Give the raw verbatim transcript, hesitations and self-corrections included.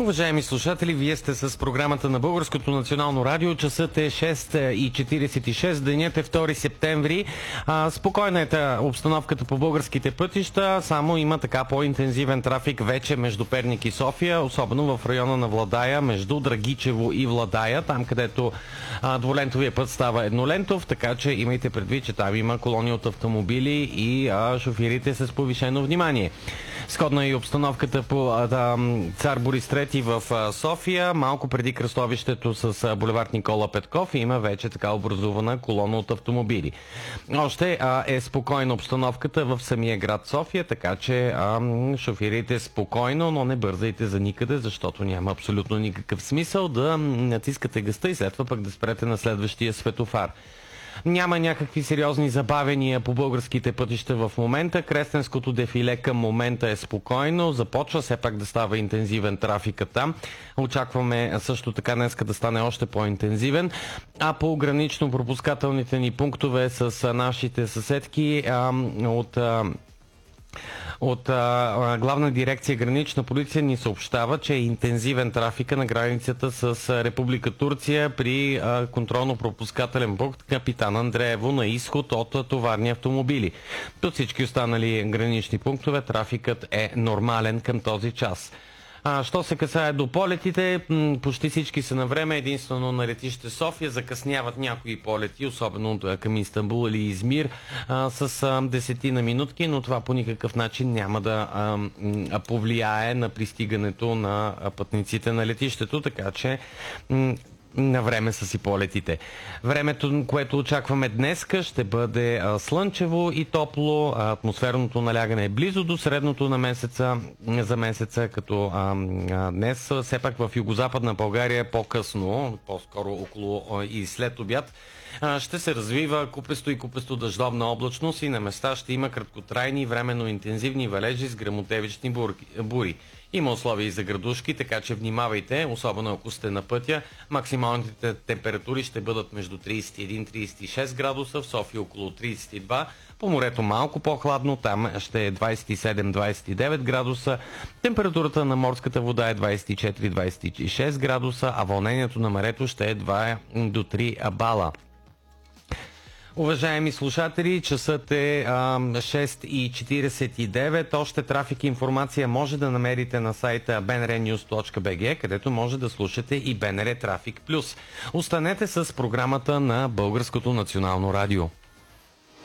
Уважаеми слушатели, вие сте с програмата на Българското национално радио. Часът е шест и четиридесет и шест, денят е втори септември. А, спокойна е обстановката по българските пътища, само има така по-интензивен трафик вече между Перник и София, особено в района на Владая, между Драгичево и Владая, там където а, двулентовия път става еднолентов, така че имайте предвид, че там има колони от автомобили и а, шофирите с повишено внимание. Сходна е и обстановката по а, Цар Борис трети в а, София. Малко преди кръстовището с а, булевард Никола Петков има вече така образувана колона от автомобили. Още а, е спокойна обстановката в самия град София, така че а, шофирите спокойно, но не бързайте за никъде, защото няма абсолютно никакъв смисъл да натискате гъста и след това пък да спрете на следващия светофар. Няма някакви сериозни забавения по българските пътища в момента. Крестенското дефиле към момента е спокойно. Започва все пак да става интензивен трафикът там. Очакваме също така днеска да стане още по-интензивен. А по гранично-пропускателните ни пунктове с нашите съседки а, от... А, От а, Главна дирекция Гранична полиция ни съобщава, че е интензивен трафика на границата с а, Република Турция при а, контролно-пропускателен пункт Капитан Андреево на изход от а, товарни автомобили. До всички останали гранични пунктове трафикът е нормален към този час. А, що се касае до полетите, почти всички са на време, единствено на летище София закъсняват някои полети, особено към Истанбул или Измир, а, с а, десетина минутки, но това по никакъв начин няма да а, а, повлияе на пристигането на пътниците на летището, така че на време са си полетите. Времето, което очакваме днеска, ще бъде а, слънчево и топло. А, атмосферното налягане е близо до средното на месеца, за месеца, като а, а, днес все пак в югозападна България по-късно, по-скоро около а, и след обяд, а, ще се развива купесто и купесто дъждовна облачност и на места ще има краткотрайни, временно интензивни валежи с гръмотевични бури. Има условия и за градушки, така че внимавайте, особено ако сте на пътя. Максималните температури ще бъдат между тридесет и един до тридесет и шест градуса, в София около тридесет и два. По морето малко по-хладно, там ще е двадесет и седем до двадесет и девет градуса. Температурата на морската вода е двадесет и четири до двадесет и шест градуса, а вълнението на морето ще е два до три бала. Уважаеми слушатели, часът е а, шест и четиридесет и девет. Още трафик и информация може да намерите на сайта би ен ар нюз точка би джи, където може да слушате и БНР Трафик Плюс. Останете с програмата на Българското национално радио.